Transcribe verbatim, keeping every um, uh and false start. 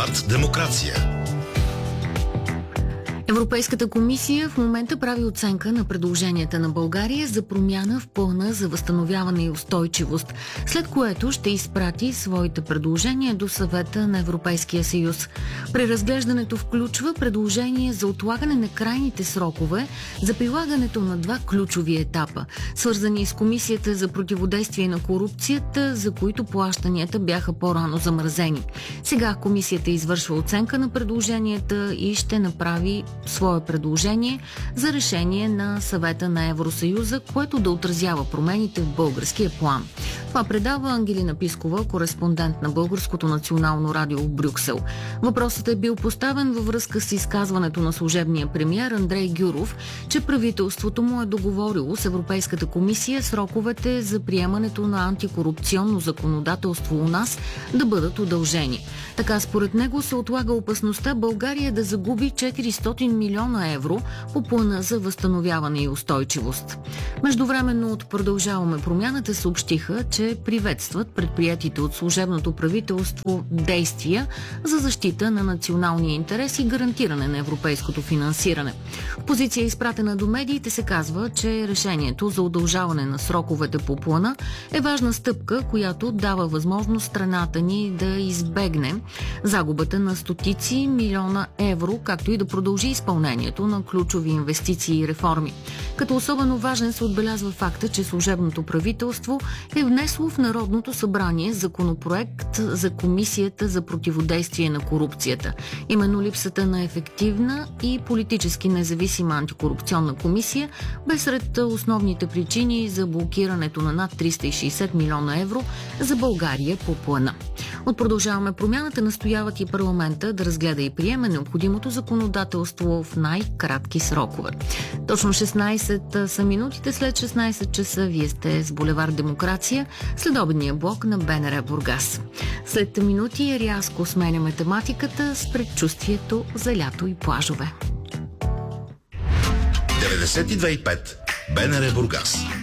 Булевард Демокрация. Европейската комисия в момента прави оценка на предложенията на България за промяна в плана за възстановяване и устойчивост, след което ще изпрати своите предложения до Съвета на Европейския съюз. Преразглеждането включва предложение за отлагане на крайните срокове за прилагането на два ключови етапа, свързани с Комисията за противодействие на корупцията, за които плащанията бяха по-рано замразени. Сега комисията извършва оценка на предложенията и ще направи свое предложение за решение на Съвета на Евросъюза, което да отразява промените в българския план. Това предава Ангелина Пискова, кореспондент на Българското национално радио в Брюксел. Въпросът е бил поставен във връзка с изказването на служебния премиер Андрей Гюров, че правителството му е договорило с Европейската комисия сроковете за приемането на антикорупционно законодателство у нас да бъдат удължени. Така според него се отлага опасността България да загуби четиристотин милиона евро по плана за възстановяване и устойчивост. Междувременно от Продължаваме промяната съобщиха, че приветстват предприятите от служебното правителство действия за защита на националния интерес и гарантиране на европейското финансиране. В позиция изпратена до медиите се казва, че решението за удължаване на сроковете по плана е важна стъпка, която дава възможност страната ни да избегне загубата на стотици милиона евро, както и да продължи изпълнението на ключови инвестиции и реформи. Като особено важен се отбелязва факта, че служебното правителство е внесло в Народното събрание законопроект за Комисията за противодействие на корупцията. Именно липсата на ефективна и политически независима антикорупционна комисия бе сред основните причини за блокирането на над триста и шейсет милиона евро за България по плана. От Продължаваме промяната настояват и парламента да разгледа и приеме необходимото законодателство в най-кратки срокове. Точно шестнайсет са минутите след шестнайсет часа. Вие сте с Булевард Демокрация, следобедния блок на БНР Бургас. След минути рязко сменяме тематиката с предчувствието за лято и плажове. деветдесет и две и пет БНР Бургас.